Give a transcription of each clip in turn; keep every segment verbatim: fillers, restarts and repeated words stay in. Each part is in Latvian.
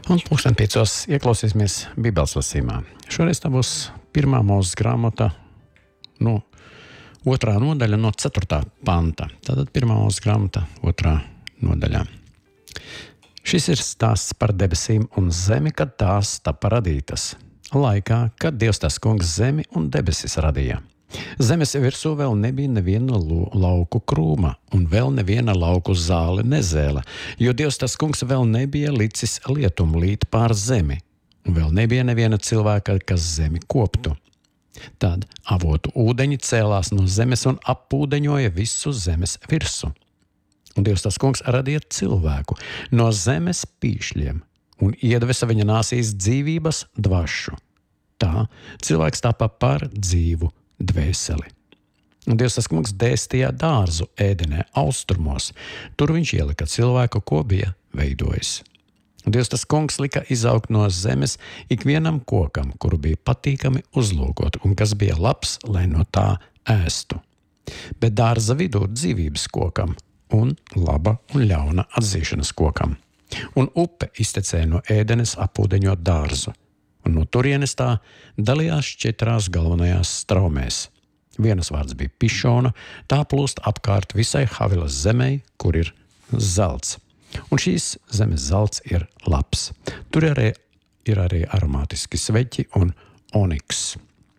Un pulksten piecos ieklausīsimies Bībeles lasījumā. Šoreiz tā būs pirmā Mūzes grāmata, nu, otrā nodaļa no ceturtā panta. Tātad pirmā Mūzes grāmata, otrā nodaļā. Šis ir stāsts par debesīm un zemi, kad tās tapa radītas. Laikā, kad Dievs tas kungs zemi un debesis radīja. Zemes virsū vēl nebija neviena lauku krūma un vēl neviena lauku zāle nezēla, jo Dievs tas kungs vēl nebija licis lietumu līt pār zemi, un vēl nebija neviena cilvēka, kas zemi koptu. Tad avotu ūdeņi cēlās no zemes un apūdeņoja visu zemes virsu. Un Dievs tas kungs radīja cilvēku no zemes pīšļiem un iedvesa viņa nāsīs dzīvības dvašu. Tā cilvēks tapa par dzīvu dvēseli. Un Dievs tas kungs dēstīja dārzu ēdenē austrumos. Tur viņš ielika cilvēku, ko bija veidojis. Un Dievs tas kungs lika izaugt no zemes ikvienam kokam, kuru bija patīkami uzlūkot un kas bija labs, lai no tā ēstu. Bet dārza vidū dzīvības kokam un laba un ļauna atzīšanas kokam. Un upe iztecēja no ēdenes apūdeņot dārzu. Un no turienes tā dalījās četrās galvenajās straumēs. Vienas vārds bija Pišona, tā plūst apkārt visai Havilas zemei, kur ir zelts. Un šīs zemes zelts ir labs. Tur arī ir arī aromātiski sveķi un oniks.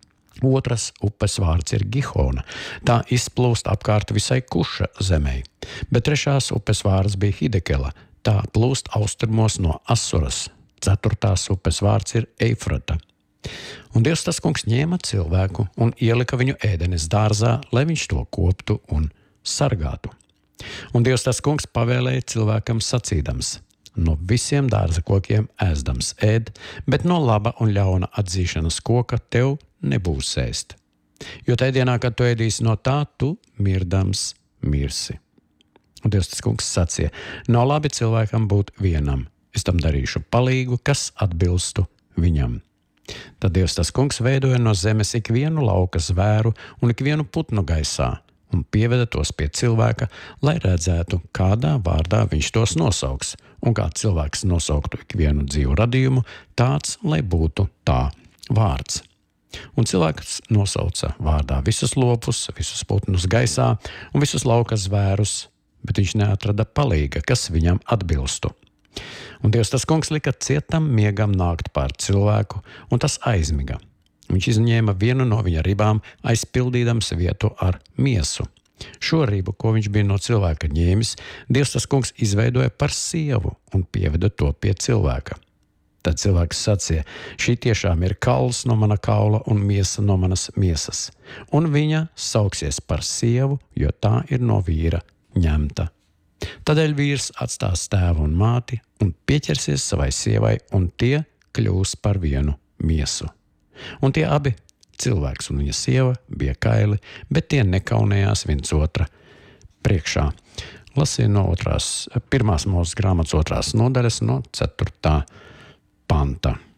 Otras upes vārds ir Gihona, tā izplūst apkārt visai Kuša zemei. Bet trešās upes vārds bija Hidekela, tā plūst austrumos no Asuras. Ceturtās upes vārds ir Eifrata. Un Dievs tas kungs ņēma cilvēku un ielika viņu ēdenes dārzā, lai viņš to koptu un sargātu. Un Dievs tas kungs pavēlēja cilvēkam sacīdams: no visiem dārza kokiem ēzdams ēd, bet no laba un ļauna atzīšanas koka tev nebūs ēst. Jo tajā dienā, kad tu ēdīsi no tā, tu mirdams mirsi. Un Dievs tas kungs sacīja: nav labi cilvēkam būt vienam. Es tam darīšu palīgu, kas atbilstu viņam. Tad Dievs tas kungs veidoja no zemes ikvienu lauka zvēru un ikvienu putnu gaisā un pieveda tos pie cilvēka, lai redzētu, kādā vārdā viņš tos nosauks, un kā cilvēks nosauktu ikvienu dzīvu radījumu, tāds, lai būtu tā vārds. Un cilvēks nosauca vārdā visus lopus, visus putnus gaisā un visus lauka zvērus, bet viņš neatrada palīga, kas viņam atbilstu. Un Dievs tas kungs lika cietam miegam nākt pār cilvēku, un tas aizmiga. Viņš izņēma vienu no viņa ribām, aizpildīdams vietu ar miesu. Šo ribu, ko viņš bija no cilvēka ņēmis, Dievs tas kungs izveidoja par sievu un pieveda to pie cilvēka. Tad cilvēks sacīja: šī tiešām ir kauls no mana kaula un miesa no manas miesas, un viņa sauksies par sievu, jo tā ir no vīra ņemta. Tādēļ vīrs atstās tēvu un māti un pieķersies savai sievai, un tie kļūs par vienu miesu. Un tie abi, cilvēks un viņa sieva, bija kaili, bet tie nekaunējās viens otra priekšā. Lasīju no otrās, pirmās Mūzes grāmatas otrās nodaļas no ceturtā panta.